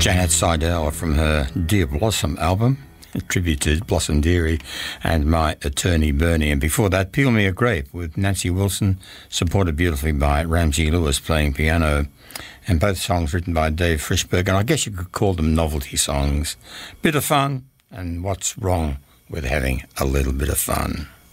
Janet Seidel from her Dear Blossom album, a tribute to Blossom Dearie and My Attorney Bernie. And before that, Peel Me a Grape with Nancy Wilson, supported beautifully by Ramsey Lewis playing piano. And both songs written by Dave Frischberg, and I guess you could call them novelty songs. Bit of fun, and what's wrong with having a little bit of fun?